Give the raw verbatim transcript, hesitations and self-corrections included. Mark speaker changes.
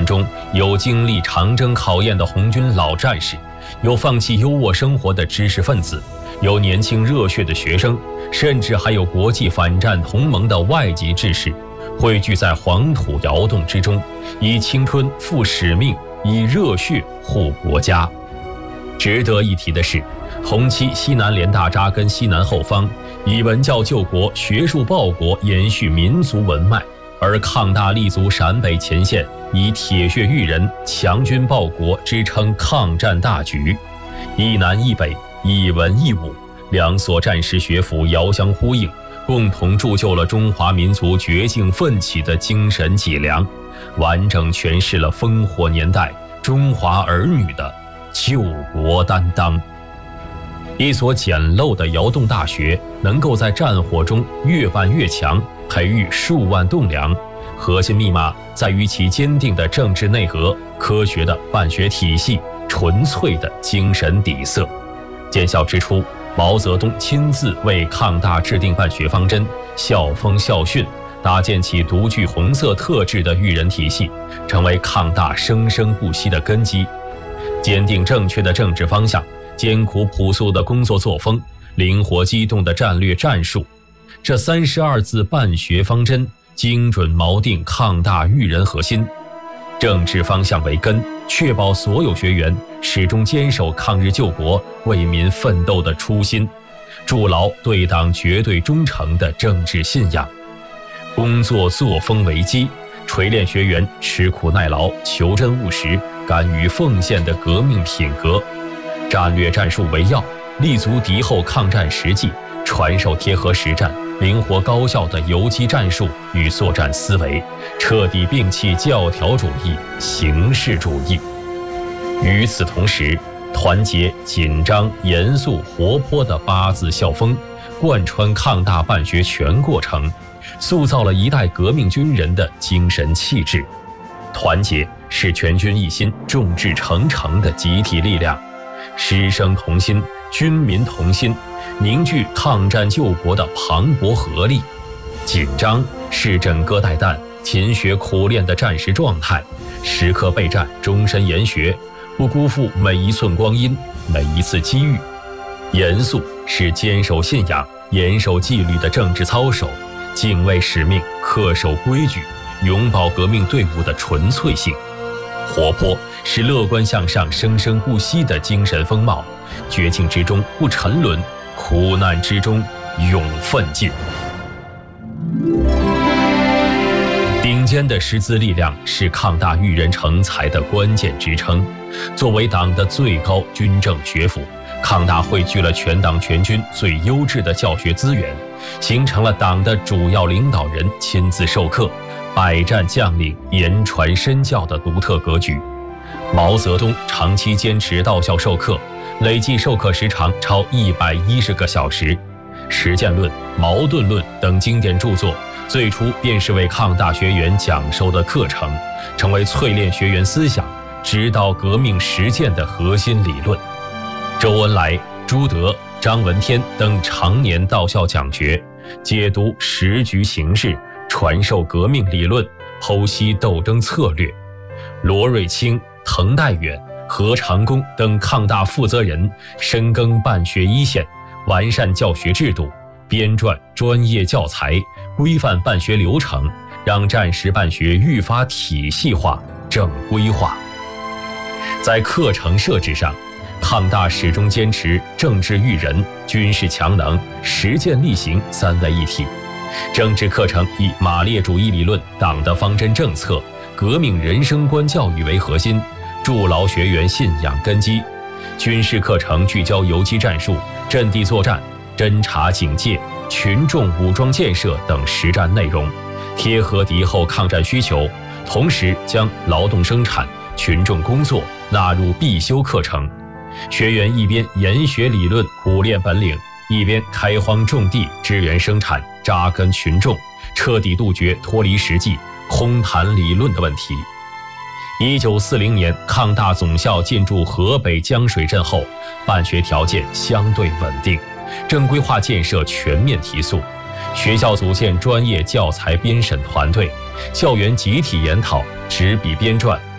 Speaker 1: 中有经历长征考验的红军老战士，有放弃优渥生活的知识分子，有年轻热血的学生，甚至还有国际反战同盟的外籍志士，汇聚在黄土窑洞之中，以青春负使命，以热血护国家。值得一提的是，同期西南联大扎根西南后方，以文教救国、学术报国延续民族文脉，而抗大立足陕北前线，以铁血育人、强军报国支撑抗战大局。一南一北，一文一武，两所战时学府遥相呼应，共同铸就了中华民族绝境奋起的精神脊梁，完整诠释了烽火年代中华儿女的救国担当。一所简陋的窑洞大学能够在战火中越办越强，培育数万栋梁，核心密码在于其坚定的政治内核、科学的办学体系、纯粹的精神底色。建校之初，毛泽东亲自为抗大制定办学方针，校风校训，搭建起独具红色特质的育人体系，成为抗大生生不息的根基。坚定正确的政治方向，艰苦朴素的工作作风，灵活机动的战略战术，这三十二字办学方针精准锚定抗大育人核心。政治方向为根，确保所有学员始终坚守抗日救国、为民奋斗的初心，筑牢对党绝对忠诚的政治信仰。工作作风为基，锤炼学员吃苦耐劳、求真务实、敢于奉献的革命品格。战略战术为要，立足敌后抗战实际，传授贴合实战、灵活高效的游击战术与作战思维，彻底摒弃教条主义、形式主义。与此同时，团结、紧张、严肃、活泼的八字校风贯穿抗大办学全过程，塑造了一代革命军人的精神气质。团结是全军一心、众志成城的集体力量，师生同心，军民同心，凝聚抗战救国的磅礴合力。紧张是枕戈待旦、勤学苦练的战时状态，时刻备战，终身研学，不辜负每一寸光阴、每一次机遇。严肃是坚守信仰、严守纪律的政治操守，敬畏使命、恪守规矩，永葆革命队伍的纯粹性。活泼是乐观向上、生生不息的精神风貌，绝境之中不沉沦，苦难之中永奋进。顶尖的师资力量是抗大育人成才的关键支撑。作为党的最高军政学府，抗大汇聚了全党全军最优质的教学资源，形成了党的主要领导人亲自授课、百战将领言传身教的独特格局。毛泽东长期坚持到校授课，累计授课时长超一百一十个小时。实践论、矛盾论等经典著作最初便是为抗大学员讲授的课程，成为淬炼学员思想、指导革命实践的核心理论。周恩来、朱德、张闻天等常年到校讲学，解读时局形势，传授革命理论，剖析斗争策略。罗瑞卿、滕代远、何长工等抗大负责人深耕办学一线，完善教学制度，编撰专业教材，规范办学流程，让战时办学愈发体系化、正规化。在课程设置上，抗大始终坚持政治育人、军事强能、实践力行三位一体。政治课程以马列主义理论、党的方针政策、革命人生观教育为核心，筑牢学员信仰根基。军事课程聚焦游击战术、阵地作战、侦察警戒、群众武装建设等实战内容，贴合敌后抗战需求，同时将劳动生产、群众工作纳入必修课程。学员一边研学理论、苦练本领，一边开荒种地、支援生产、扎根群众，彻底杜绝脱离实际、空谈理论的问题。一九四零年，抗大总校进驻河北江水镇后，办学条件相对稳定，正规化建设全面提速。学校组建专业教材编审团队，校园集体研讨、执笔编撰、